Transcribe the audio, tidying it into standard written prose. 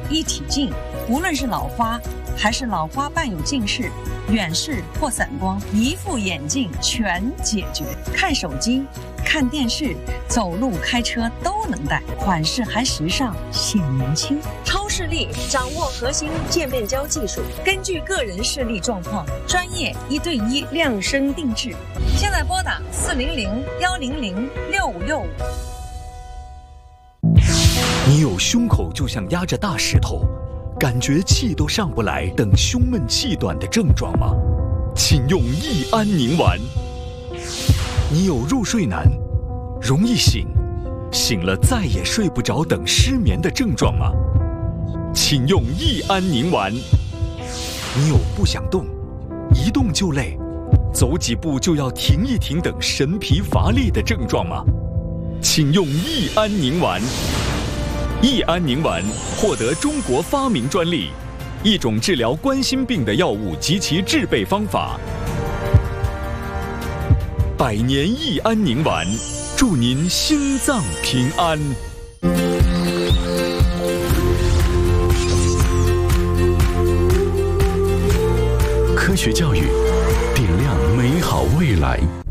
一体镜，无论是老花还是老花伴有近视、远视或散光，一副眼镜全解决。看手机、看电视、走路、开车都能戴，款式还时尚，显年轻。超视力掌握核心渐变焦技术，根据个人视力状况，专业1对1量身定制。现在拨打400-100-6565。 你有胸口就像压着大石头，感觉气都上不来，等胸闷气短的症状吗？请用益安宁丸。你有入睡难、容易醒了再也睡不着等失眠的症状吗？请用益安宁丸。你有不想动、一动就累、走几步就要停一停等神疲乏力的症状吗？请用益安宁丸。益安宁丸获得中国发明专利，一种治疗冠心病的药物及其制备方法。100年益安宁丸，祝您心脏平安。 科学教育，点亮美好未来。